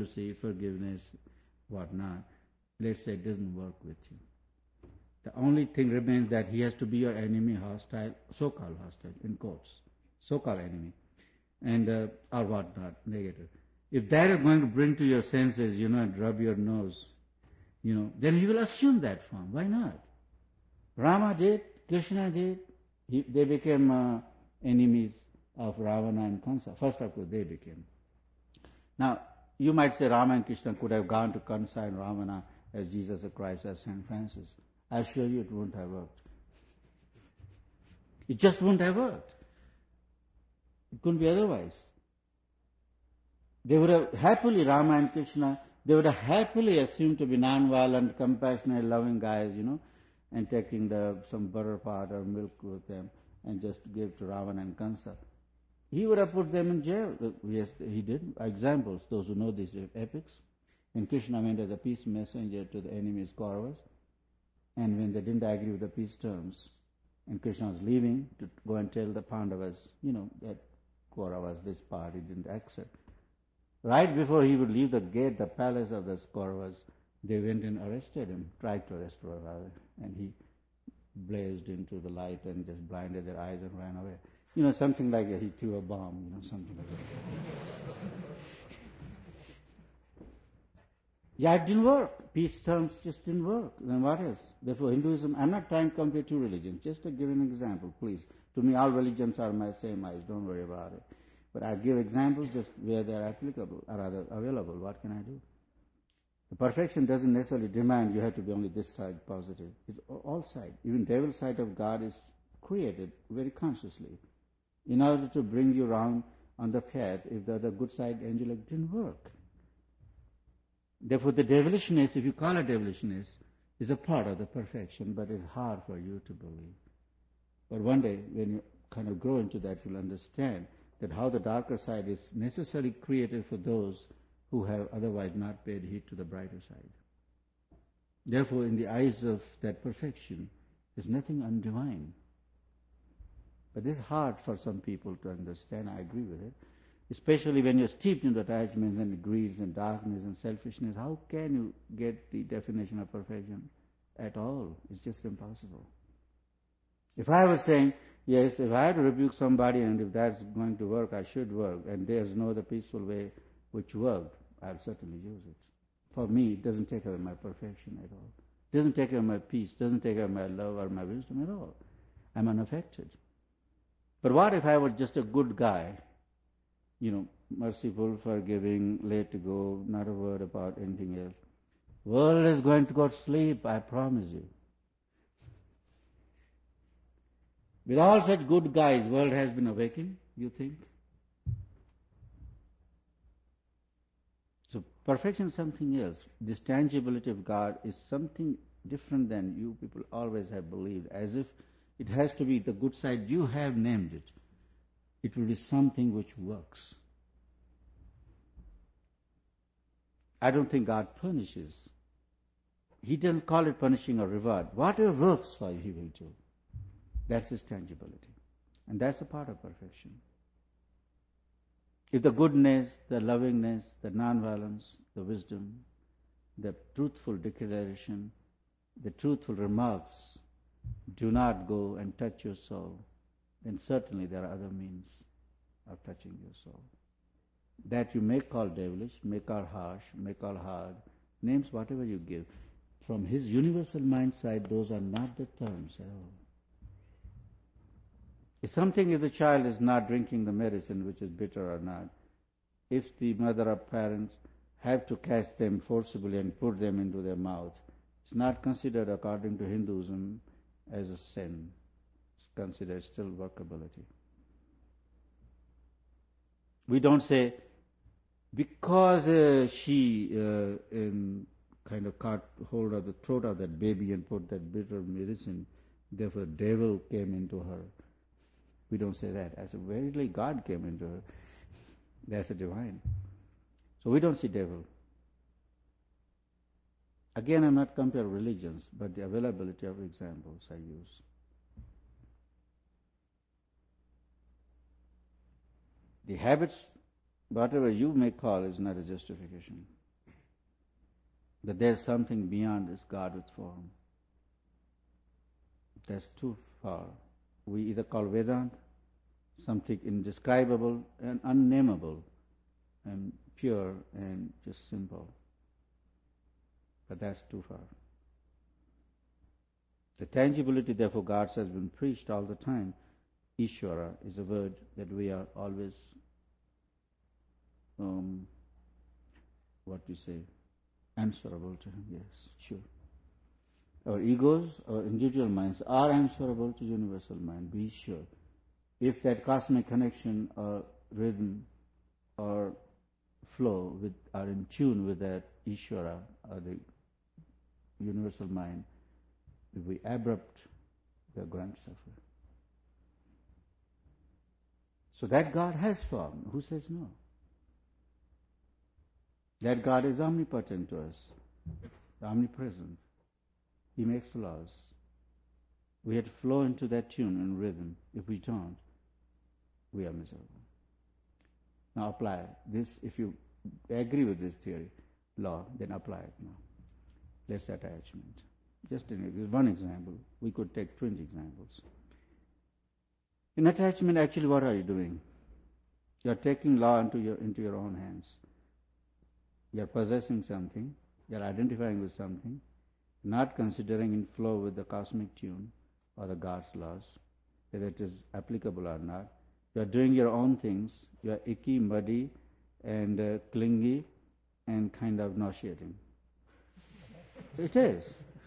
mercy, forgiveness, whatnot, let's say it doesn't work with you. The only thing remains that he has to be your enemy, hostile, so-called hostile, in quotes, so-called enemy, and or whatnot, negative. If that is going to bring to your senses, and rub your nose, then you will assume that form. Why not? Rama did, Krishna did. They became enemies of Ravana and Kansa. First of all, they became. Now, you might say Rama and Krishna could have gone to Kansa and Ravana as Jesus Christ, as St. Francis. I assure you it wouldn't have worked. It just wouldn't have worked. It couldn't be otherwise. They would have happily, Rama and Krishna, they would have happily assumed to be non-violent, compassionate, loving guys, and taking some butter pot or milk with them and just give to Ravana and Kansa. He would have put them in jail. Yes, he did. Examples, those who know these epics. And Krishna went as a peace messenger to the enemies, Kauravas. And when they didn't agree with the peace terms, and Krishna was leaving to go and tell the Pandavas, that Kauravas, this party didn't accept. Right before he would leave the gate, the palace of the Kauravas, they went and arrested him, tried to arrest him rather, and he blazed into the light and just blinded their eyes and ran away. Something like that. He threw a bomb, something like that. Yeah, it didn't work. Peace terms just didn't work. Then what else? Therefore, Hinduism, I'm not trying to compare two religions, just to give an example, please. To me, all religions are my same eyes, don't worry about it. But I give examples just where they're applicable, or rather available. What can I do? The perfection doesn't necessarily demand you have to be only this side positive. It's all sides. Even devil's side of God is created very consciously in order to bring you round on the path if the other good side, angelic, didn't work. Therefore, the devilishness, if you call it devilishness, is a part of the perfection, but it's hard for you to believe. But one day, when you kind of grow into that, you'll understand that how the darker side is necessarily created for those who have otherwise not paid heed to the brighter side. Therefore, in the eyes of that perfection, there's nothing undivine. But this is hard for some people to understand, I agree with it. Especially when you're steeped in attachments and greeds and darkness and selfishness, how can you get the definition of perfection at all? It's just impossible. If I was saying, yes, if I had to rebuke somebody and if that's going to work, I should work, and there's no other peaceful way which worked, I'll certainly use it. For me, it doesn't take away my perfection at all. It doesn't take away my peace, doesn't take away my love or my wisdom at all. I'm unaffected. But what if I were just a good guy, merciful, forgiving, let to go, not a word about anything else? World is going to go to sleep, I promise you. With all such good guys, world has been awakened, you think? So perfection is something else. This tangibility of God is something different than you people always have believed, as if it has to be the good side. You have named it. It will be something which works. I don't think God punishes. He doesn't call it punishing or reward. Whatever works for you, He will do. That's His tangibility. And that's a part of perfection. If the goodness, the lovingness, the non-violence, the wisdom, the truthful declaration, the truthful remarks do not go and touch your soul, then certainly there are other means of touching your soul. That you may call devilish, may call harsh, may call hard, names whatever you give. From His universal mind side, those are not the terms at all. It's something if the child is not drinking the medicine, which is bitter or not, if the mother or parents have to catch them forcibly and put them into their mouth, it's not considered according to Hinduism as a sin. It's considered still workability. We don't say, because she kind of caught hold of the throat of that baby and put that bitter medicine, therefore devil came into her. We don't say that. I said, verily God came into her. That's a divine. So we don't see devil. Again, I'm not comparing religions, but the availability of examples I use. The habits whatever you may call is not a justification. But there's something beyond this God with form. That's too far. We either call Vedanta something indescribable and unnameable and pure and just simple. But that's too far. The tangibility, therefore, God has been preached all the time. Ishvara is a word that we are always, answerable to Him. Yes, sure. Our egos, our individual minds are answerable to universal mind, be sure. If that cosmic connection or rhythm or flow are in tune with that Ishvara or the universal mind, if we abrupt, we are going to suffer. So that God has form. Who says no? That God is omnipotent to us, omnipresent. He makes laws. We have to flow into that tune and rhythm. If we don't, we are miserable. Now apply this. If you agree with this theory, law, then apply it now. Less attachment. Just one example. We could take 20 examples. In attachment, actually, what are you doing? You are taking law into your own hands. You are possessing something. You are identifying with something, not considering in flow with the cosmic tune or the God's laws, whether it is applicable or not. You are doing your own things. You are icky, muddy, and clingy, and kind of nauseating. It is.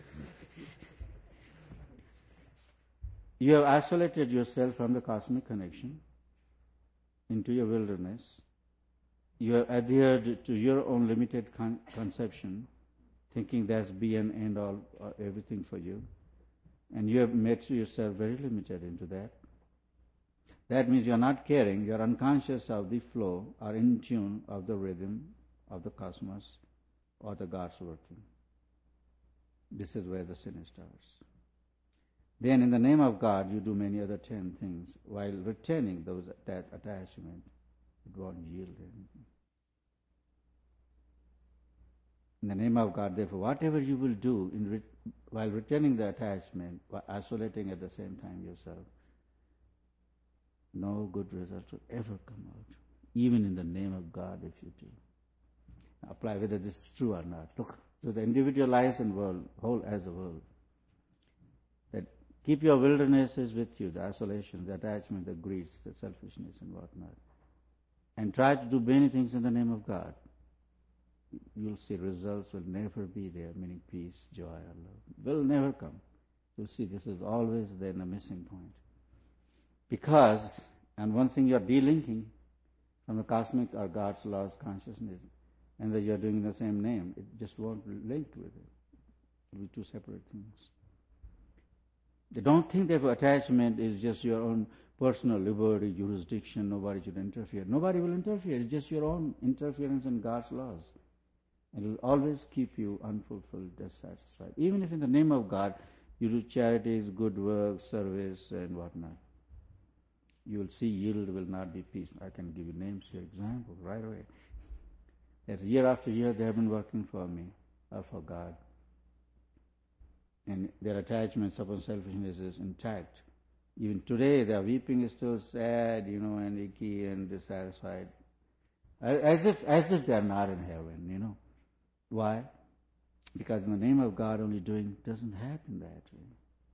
You have isolated yourself from the cosmic connection into your wilderness. You have adhered to your own limited conception, thinking that's be and end all, everything for you. And you have made yourself very limited into that. That means you are not caring, you are unconscious of the flow or in tune of the rhythm of the cosmos or the God's working. This is where the sin starts. Then in the name of God you do many other 10 things while retaining that attachment. It won't yield anything. In the name of God, therefore, whatever you will do while retaining the attachment, while isolating at the same time yourself, no good result will ever come out, even in the name of God if you do. Apply whether this is true or not. Look to the individualized and world, whole as a world. That keep your wildernesses with you, the isolation, the attachment, the greeds, the selfishness and whatnot. And try to do many things in the name of God. You'll see results will never be there, meaning peace, joy, or love. Will never come. You'll see this is always then a missing point. Because, and one thing you're delinking from the cosmic or God's laws consciousness, and that you're doing the same name, it just won't link with it. It will be two separate things. They don't think that attachment is just your own personal liberty, jurisdiction, nobody should interfere. Nobody will interfere. It's just your own interference in God's laws. And it will always keep you unfulfilled, dissatisfied. Even if in the name of God you do charities, good work, service, and whatnot, you will see yield will not be peace. I can give you names here, examples right away. That year after year they have been working for me or for God. And their attachments upon selfishness is intact. Even today their weeping is still sad, and icky and dissatisfied. As if they are not in heaven, Why? Because in the name of God only doing doesn't happen that way.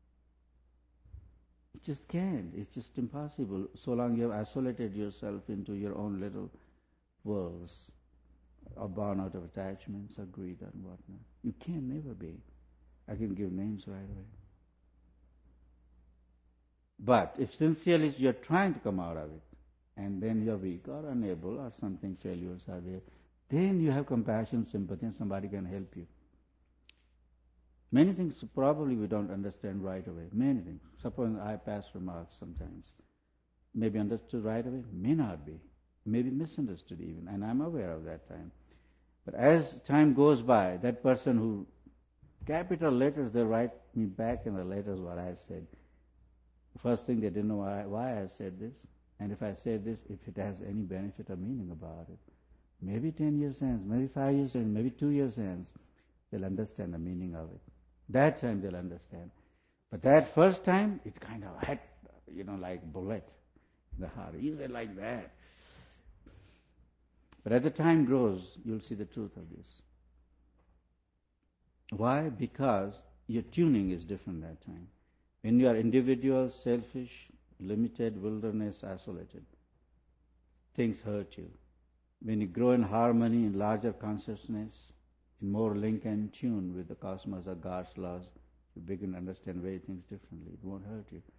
It just can't. It's just impossible. So long you have isolated yourself into your own little worlds, or born out of attachments or greed and whatnot. You can never be. I can give names right away. But if sincerely you're trying to come out of it, and then you're weak or unable or something, failures are there, then you have compassion, sympathy, and somebody can help you. Many things probably we don't understand right away. Many things. Suppose I pass remarks sometimes. Maybe understood right away, may not be. Maybe misunderstood even, and I'm aware of that time. But as time goes by, that person who, capital letters, they write me back in the letters what I said. First thing, they didn't know why I said this. And if I say this, if it has any benefit or meaning about it, maybe 10 years hence, maybe 5 years hence, maybe 2 years hence, they'll understand the meaning of it. That time they'll understand. But that first time, it kind of hit, like bullet in the heart. Is it like that? But as the time grows, you'll see the truth of this. Why? Because your tuning is different that time. When you are individual, selfish, limited, wilderness, isolated, things hurt you. When you grow in harmony, in larger consciousness, in more link and tune with the cosmos or God's laws, you begin to understand very things differently. It won't hurt you.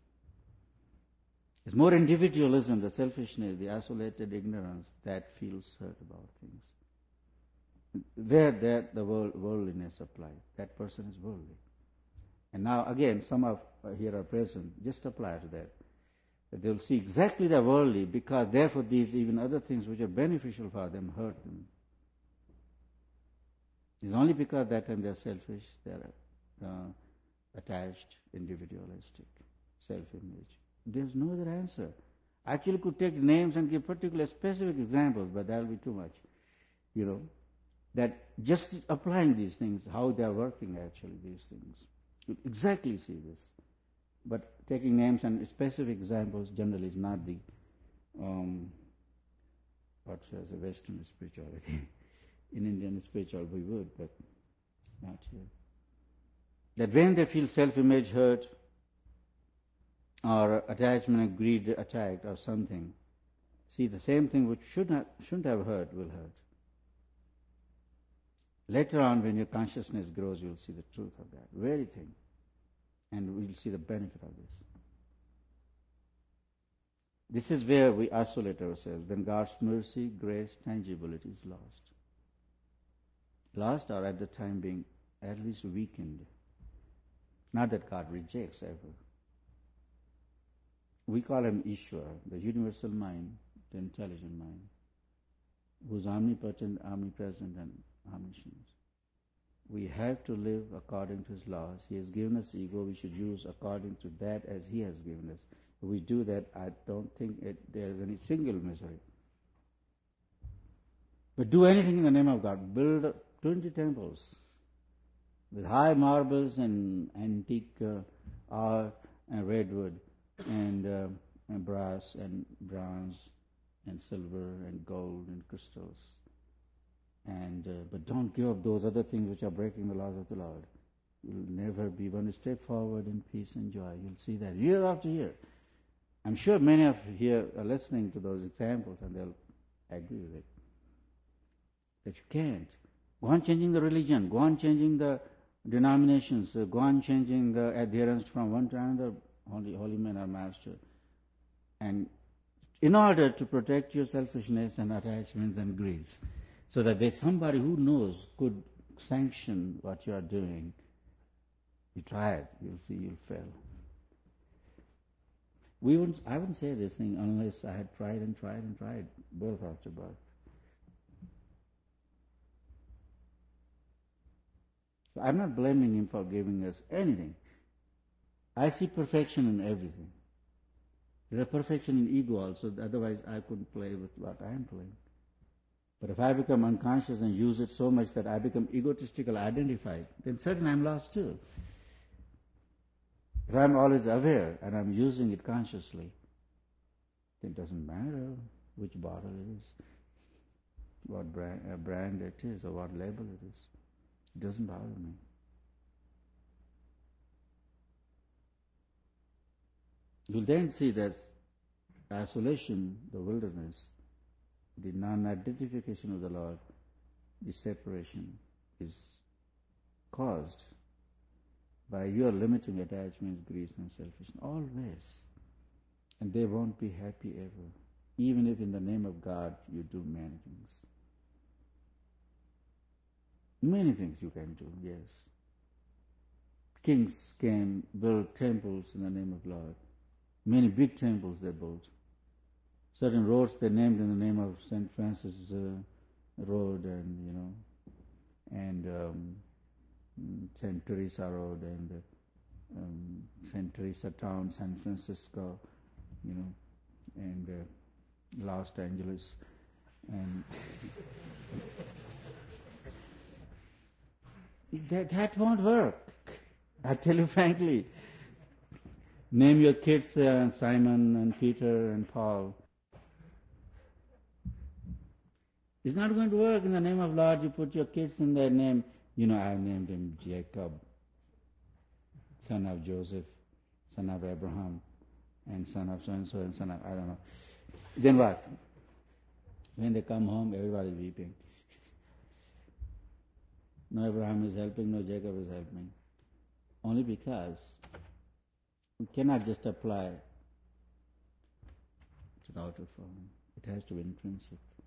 It's more individualism, the selfishness, the isolated ignorance that feels hurt about things. Where the worldliness applies. That person is worldly. And now again, some of here are present, just apply to that. They'll see exactly the worldly, because therefore these even other things which are beneficial for them hurt them. It's only because that time they're selfish, they're attached, individualistic, self-image. There's no other answer. I actually could take names and give particular specific examples, but that will be too much. That just applying these things, how they are working actually, these things. You exactly see this. But taking names and specific examples generally is not the, what says a Western spirituality. In Indian spirituality we would, but not here. That when they feel self-image hurt, or attachment and greed attacked or something, see, the same thing which shouldn't have hurt will hurt. Later on, when your consciousness grows, you'll see the truth of that very thing, and we'll see the benefit of this. This is where we isolate ourselves. Then God's mercy, grace, tangibility is lost. Lost, or at the time being at least weakened. Not that God rejects ever. We call him Ishvara, the universal mind, the intelligent mind, who's omnipotent, omnipresent, and omniscient. We have to live according to his laws. He has given us ego. We should use according to that as he has given us. If we do that, I don't think there is any single misery. But do anything in the name of God. Build 20 temples with high marbles and antique art and redwood and brass and bronze and silver and gold and crystals. But don't give up those other things which are breaking the laws of the Lord. You'll never be one to step forward in peace and joy. You'll see that year after year. I'm sure many of you here are listening to those examples and they'll agree with it. That you can't. Go on changing the religion. Go on changing the denominations. Go on changing the adherence from one to another. Holy men are master. And in order to protect your selfishness and attachments and greeds, so that there's somebody who knows could sanction what you are doing, you try it, you'll see you'll fail. I wouldn't say this thing unless I had tried and tried and tried, birth after birth. So I'm not blaming him for giving us anything. I see perfection in everything. There's a perfection in ego also, otherwise I couldn't play with what I am playing. But if I become unconscious and use it so much that I become egotistical, identified, then certainly I'm lost too. If I'm always aware and I'm using it consciously, it doesn't matter which bottle it is, what brand it is, or what label it is. It doesn't bother me. You'll then see that isolation, the wilderness, the non-identification of the Lord, the separation is caused by your limiting attachments, greed and selfishness, always. And they won't be happy ever, even if in the name of God you do many things. Many things you can do, yes. Kings can build temples in the name of Lord. Many big temples they built. Certain roads they named in the name of St. Francis Road and St. Teresa Road and St. Teresa Town, San Francisco, and Los Angeles, and that won't work. I tell you frankly. Name your kids Simon and Peter and Paul. It's not going to work. In the name of Lord, you put your kids in their name. I named him Jacob, son of Joseph, son of Abraham, and son of so-and-so, and son of, I don't know. Then what? When they come home, everybody is weeping. No Abraham is helping, no Jacob is helping. Only because we cannot just apply to the outer form. It has to be intrinsic.